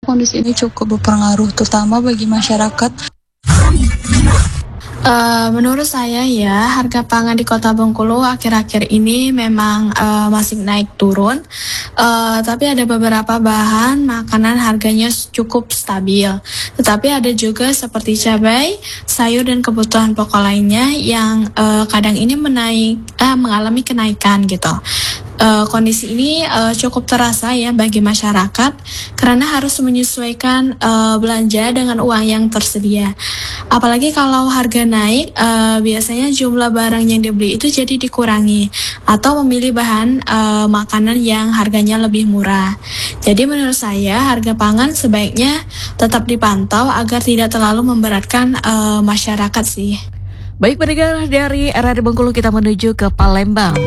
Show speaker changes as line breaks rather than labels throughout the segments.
kondisi ini cukup berpengaruh, terutama bagi masyarakat. Menurut saya ya, harga pangan di Kota Bengkulu akhir-akhir ini memang masih naik turun. Tapi ada beberapa bahan makanan harganya cukup stabil. Tetapi ada juga seperti cabai, sayur dan kebutuhan pokok lainnya yang kadang ini mengalami kenaikan gitu. Kondisi ini cukup terasa ya bagi masyarakat karena harus menyesuaikan belanja dengan uang yang tersedia. Apalagi kalau harga naik, biasanya jumlah barang yang dibeli itu jadi dikurangi atau memilih bahan makanan yang harganya lebih murah. Jadi menurut saya harga pangan sebaiknya tetap dipantau agar tidak terlalu memberatkan masyarakat sih.
Baik pendengar, dari RRI Bengkulu kita menuju ke Palembang.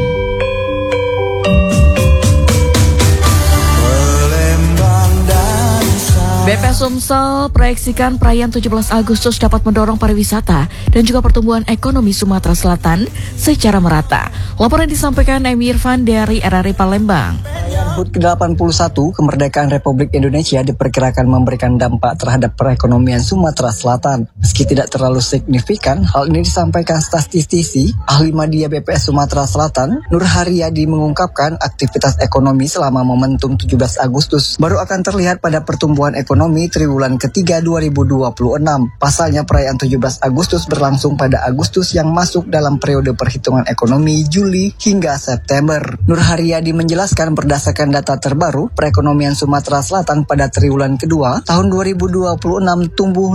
BP Sumsel proyeksikan perayaan 17 Agustus dapat mendorong pariwisata dan juga pertumbuhan ekonomi Sumatera Selatan secara merata. Laporan disampaikan Emi Irfan dari RRI Palembang.
HUT ke-81 kemerdekaan Republik Indonesia diperkirakan memberikan dampak terhadap perekonomian Sumatera Selatan. Meski tidak terlalu signifikan, hal ini disampaikan statistisi ahli media BPS Sumatera Selatan, Nur Haryadi mengungkapkan aktivitas ekonomi selama momentum 17 Agustus baru akan terlihat pada pertumbuhan ekonomi triwulan ketiga 2026. Pasalnya perayaan 17 Agustus berlangsung pada Agustus yang masuk dalam periode perhitungan ekonomi Juli hingga September. Nur Haryadi menjelaskan berdasarkan data terbaru, perekonomian Sumatera Selatan pada triwulan kedua tahun 2026 tumbuh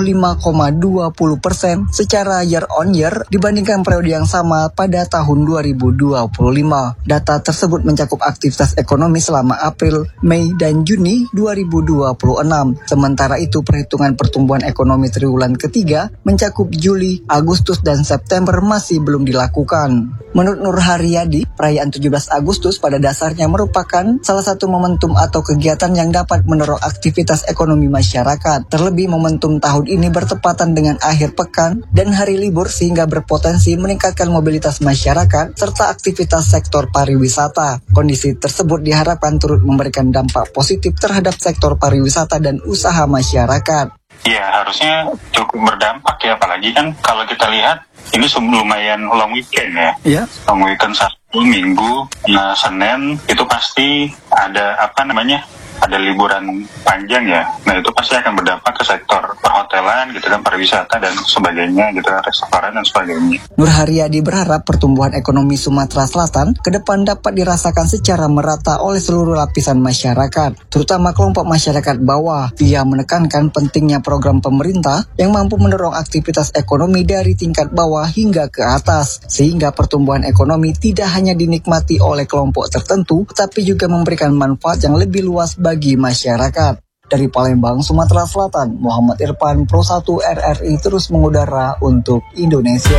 5,20% secara year on year dibandingkan periode yang sama pada tahun 2025. Data tersebut mencakup aktivitas ekonomi selama April, Mei, dan Juni 2026. Sementara itu, perhitungan pertumbuhan ekonomi triwulan ketiga mencakup Juli, Agustus, dan September masih belum dilakukan. Menurut Nur Haryadi, perayaan 17 Agustus pada dasarnya merupakan salah satu momentum atau kegiatan yang dapat mendorong aktivitas ekonomi masyarakat. Terlebih momentum tahun ini bertepatan dengan akhir pekan dan hari libur sehingga berpotensi meningkatkan mobilitas masyarakat serta aktivitas sektor pariwisata. Kondisi tersebut diharapkan turut memberikan dampak positif terhadap sektor pariwisata dan usaha masyarakat.
Ya, harusnya cukup berdampak ya, apalagi kan kalau kita lihat ini lumayan long weekend ya. Iya. Long weekend Sabtu, Minggu, Senin itu pasti ada ada liburan panjang ya. Nah itu pasti akan berdampak ke sektor perhotelan gitu kan, pariwisata dan sebagainya gitu, restoran dan sebagainya.
Nur Haryadi berharap pertumbuhan ekonomi Sumatera Selatan ke depan dapat dirasakan secara merata oleh seluruh lapisan masyarakat, terutama kelompok masyarakat bawah. Ia menekankan pentingnya program pemerintah yang mampu mendorong aktivitas ekonomi dari tingkat bawah hingga ke atas, sehingga pertumbuhan ekonomi tidak hanya dinikmati oleh kelompok tertentu, tetapi juga memberikan manfaat yang lebih luas bagi masyarakat. Dari Palembang, Sumatera Selatan, Muhammad Irfan, Pro 1 RRI terus mengudara untuk Indonesia.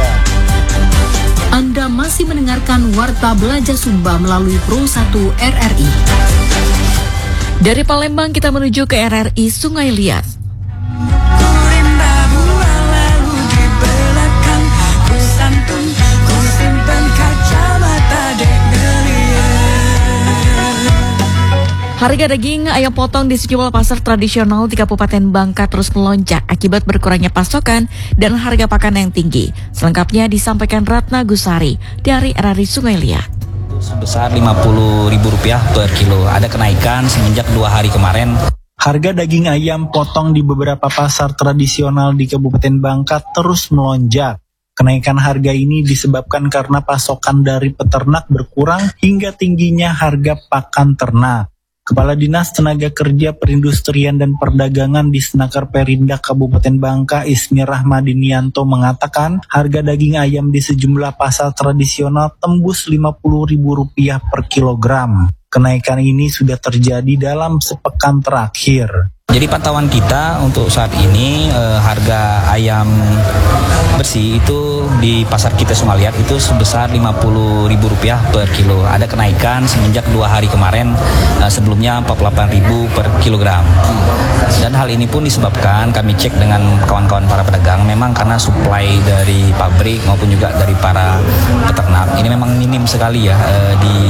Anda masih mendengarkan Warta Belaja Sumba melalui Pro 1 RRI.
Dari Palembang kita menuju ke RRI Sungai Liat. Harga daging ayam potong di sejumlah pasar tradisional di Kabupaten Bangka terus melonjak akibat berkurangnya pasokan dan harga pakan yang tinggi. Selengkapnya disampaikan Ratna Gusari dari RRI Sungai Liat.
Sebesar Rp50.000 per kilo. Ada kenaikan semenjak 2 hari kemarin.
Harga daging ayam potong di beberapa pasar tradisional di Kabupaten Bangka terus melonjak. Kenaikan harga ini disebabkan karena pasokan dari peternak berkurang hingga tingginya harga pakan ternak. Kepala Dinas Tenaga Kerja Perindustrian dan Perdagangan di Senaker Perindak Kabupaten Bangka, Ismi Rahmadinianto mengatakan harga daging ayam di sejumlah pasar tradisional tembus Rp50.000 per kilogram. Kenaikan ini sudah terjadi dalam sepekan terakhir.
Jadi pantauan kita untuk saat ini harga ayam bersih itu di pasar kita Sungai Liat itu sebesar Rp50.000 per kilo. Ada kenaikan semenjak 2 hari kemarin, sebelumnya Rp48.000 per kilogram. Dan hal ini pun disebabkan kami cek dengan kawan-kawan para pedagang, memang karena suplai dari pabrik maupun juga dari para peternak ini memang minim sekali ya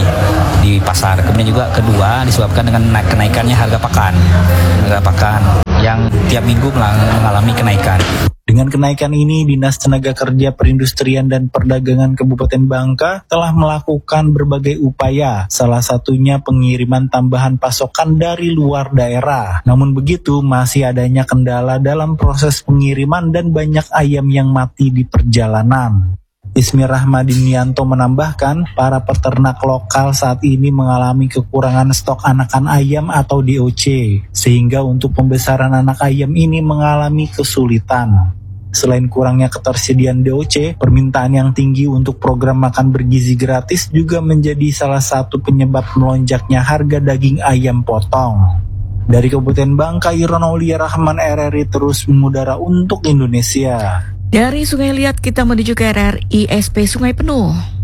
di pasar. Kemudian juga kedua disebabkan dengan kenaikannya harga pakan. yang tiap minggu mengalami kenaikan.
Dengan kenaikan ini, Dinas Tenaga Kerja Perindustrian dan Perdagangan Kabupaten Bangka telah melakukan berbagai upaya, salah satunya pengiriman tambahan pasokan dari luar daerah. Namun begitu, masih adanya kendala dalam proses pengiriman dan banyak ayam yang mati di perjalanan. Ismi Rahmadinianto menambahkan, para peternak lokal saat ini mengalami kekurangan stok anakan ayam atau DOC, sehingga untuk pembesaran anak ayam ini mengalami kesulitan. Selain kurangnya ketersediaan DOC, permintaan yang tinggi untuk program makan bergizi gratis juga menjadi salah satu penyebab melonjaknya harga daging ayam potong. Dari Kabupaten Bangka, Iron Aulia Rahman, RRI terus mengudara untuk Indonesia.
Dari Sungai Liat kita menuju ke RRI SP Sungai Penuh.